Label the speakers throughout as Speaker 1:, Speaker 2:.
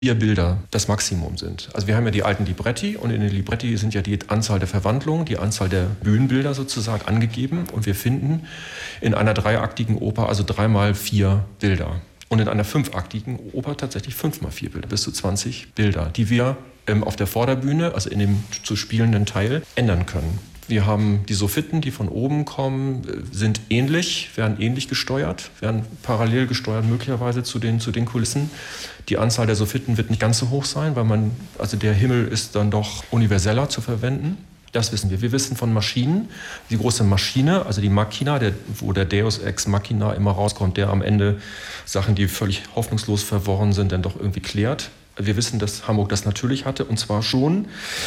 Speaker 1: 4 Bilder das Maximum sind. Also wir haben ja die alten Libretti und in den Libretti sind ja die Anzahl der Verwandlungen, die Anzahl der Bühnenbilder sozusagen angegeben und wir finden in einer 3-aktigen Oper also 3x4 Bilder und in einer 5-aktigen Oper tatsächlich 5x4 Bilder, bis zu 20 Bilder, die wir auf der Vorderbühne, also in dem zu spielenden Teil, ändern können. Wir haben die Soffitten, die von oben kommen, werden ähnlich gesteuert, werden parallel gesteuert möglicherweise zu den Kulissen. Die Anzahl der Soffitten wird nicht ganz so hoch sein, weil der Himmel ist dann doch universeller zu verwenden. Das wissen wir. Wir wissen von Maschinen, die große Maschine, also die Machina, wo der Deus ex machina immer rauskommt, der am Ende Sachen, die völlig hoffnungslos verworren sind, dann doch irgendwie klärt. Wir wissen, dass Hamburg das natürlich hatte, und zwar schon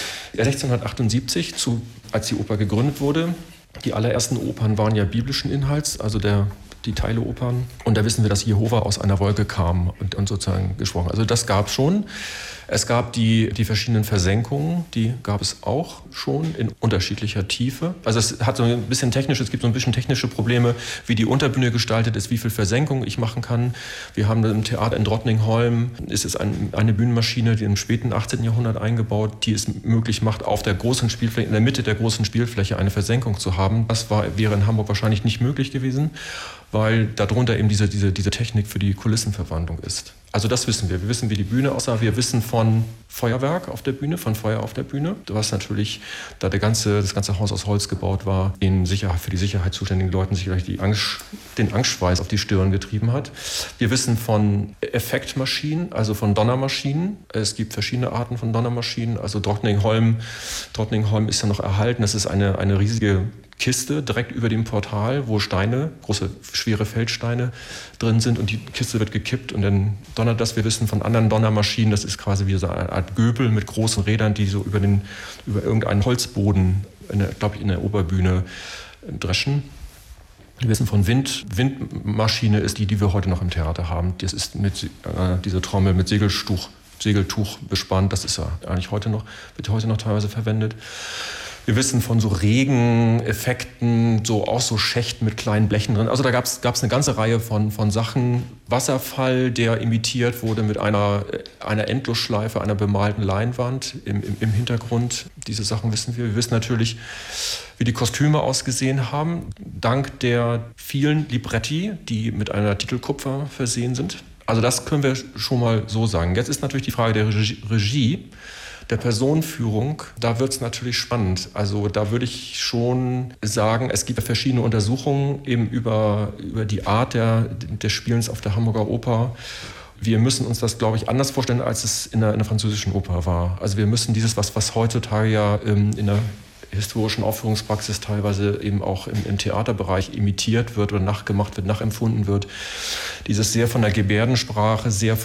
Speaker 1: 1678, als die Oper gegründet wurde. Die allerersten Opern waren ja biblischen Inhalts, also die Teileopern. Und da wissen wir, dass Jehova aus einer Wolke kam und sozusagen gesprochen. Also das gab es schon. Es gab die verschiedenen Versenkungen, die gab es auch schon in unterschiedlicher Tiefe. Also es hat so ein bisschen es gibt so ein bisschen technische Probleme, wie die Unterbühne gestaltet ist, wie viel Versenkung ich machen kann. Wir haben im Theater in Drottningholm, ist es eine Bühnenmaschine, die im späten 18. Jahrhundert eingebaut, die es möglich macht, auf der großen Spielfläche, in der Mitte der großen Spielfläche eine Versenkung zu haben. Das wäre in Hamburg wahrscheinlich nicht möglich gewesen, weil darunter eben diese Technik für die Kulissenverwandlung ist. Also das wissen wir. Wir wissen, wie die Bühne aussah. Wir wissen von Feuerwerk auf der Bühne, von Feuer auf der Bühne. Was natürlich, da das ganze Haus aus Holz gebaut war, für die Sicherheit zuständigen Leuten sicherlich den Angstschweiß auf die Stirn getrieben hat. Wir wissen von Effektmaschinen, also von Donnermaschinen. Es gibt verschiedene Arten von Donnermaschinen. Also Drottningholm ist ja noch erhalten. Das ist eine riesige Kiste direkt über dem Portal, wo große, schwere Feldsteine drin sind und die Kiste wird gekippt und dann donnert das. Wir wissen von anderen Donnermaschinen, das ist quasi wie so eine Art Göbel mit großen Rädern, die so über irgendeinen Holzboden, in der Oberbühne dreschen. Wir wissen von Windmaschine ist die wir heute noch im Theater haben. Das ist diese Trommel mit Segeltuch bespannt. Das ist ja eigentlich wird heute noch teilweise verwendet. Wir wissen von so Regeneffekten, auch so Schächten mit kleinen Blechen drin. Also da gab's eine ganze Reihe von Sachen. Wasserfall, der imitiert wurde mit einer Endlosschleife, einer bemalten Leinwand im Hintergrund. Diese Sachen wissen wir. Wir wissen natürlich, wie die Kostüme ausgesehen haben, dank der vielen Libretti, die mit einer Titelkupfer versehen sind. Also das können wir schon mal so sagen. Jetzt ist natürlich die Frage der Regie. Der Personenführung, da wird es natürlich spannend. Also da würde ich schon sagen, es gibt verschiedene Untersuchungen eben über die Art des Spielens auf der Hamburger Oper. Wir müssen uns das, glaube ich, anders vorstellen, als es in der französischen Oper war. Also wir müssen dieses, was heutzutage ja in der historischen Aufführungspraxis teilweise eben auch im Theaterbereich imitiert wird oder nachgemacht wird, nachempfunden wird. Dieses sehr von der Gebärdensprache, sehr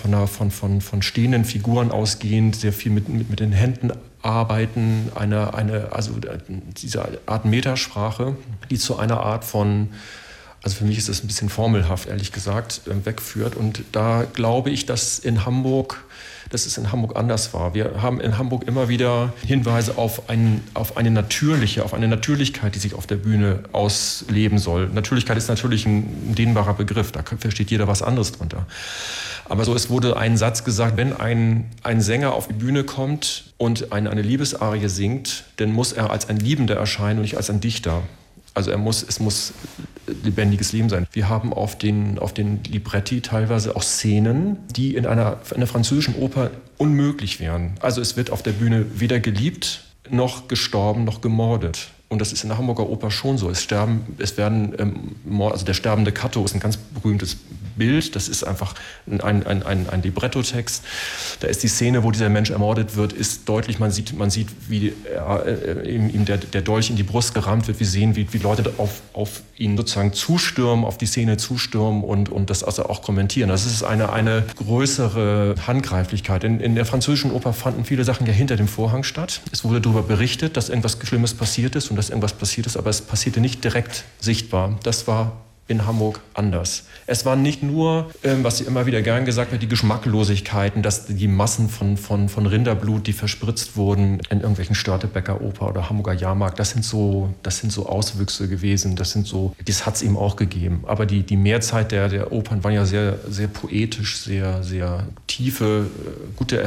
Speaker 1: von stehenden Figuren ausgehend, sehr viel mit den Händen arbeiten, also diese Art Metasprache, die zu einer Art von, also für mich ist das ein bisschen formelhaft, ehrlich gesagt, wegführt. Und da glaube ich, dass es in Hamburg anders war. Wir haben in Hamburg immer wieder Hinweise auf eine Natürlichkeit, die sich auf der Bühne ausleben soll. Natürlichkeit ist natürlich ein dehnbarer Begriff, da versteht jeder was anderes drunter. Aber es wurde ein Satz gesagt, wenn ein Sänger auf die Bühne kommt und eine Liebesarie singt, dann muss er als ein Liebender erscheinen und nicht als ein Dichter. Also es muss lebendiges Leben sein. Wir haben auf den Libretti teilweise auch Szenen, die in einer französischen Oper unmöglich wären. Also es wird auf der Bühne weder geliebt, noch gestorben, noch gemordet. Und das ist in der Hamburger Oper schon so. Also der sterbende Cato ist ein ganz berühmtes Bild. Das ist einfach ein Libretto-Text. Da ist die Szene, wo dieser Mensch ermordet wird, ist deutlich. Man sieht, wie ihm der Dolch in die Brust gerammt wird. Wir sehen, wie Leute auf ihn sozusagen zustürmen, auf die Szene zustürmen und das also auch kommentieren. Das ist eine größere Handgreiflichkeit. In der französischen Oper fanden viele Sachen ja hinter dem Vorhang statt. Es wurde darüber berichtet, dass irgendwas Schlimmes passiert ist und dass irgendwas passiert ist, aber es passierte nicht direkt sichtbar. Das war in Hamburg anders. Es waren nicht nur, was immer wieder gern gesagt wird, die Geschmacklosigkeiten, dass die Massen von Rinderblut, die verspritzt wurden in irgendwelchen Störtebecker Oper oder Hamburger Jahrmarkt, das sind so Auswüchse gewesen, das hat es ihm auch gegeben. Aber die Mehrzeit der Opern waren ja sehr, sehr poetisch, sehr, sehr tiefe, gute